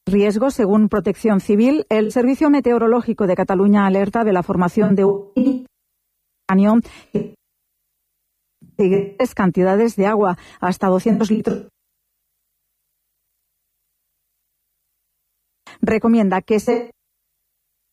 riesgo. Según Protección Civil, el Servicio Meteorológico de Cataluña alerta de la formación de un grandes cantidades de agua, hasta 200 litros. Recomienda que se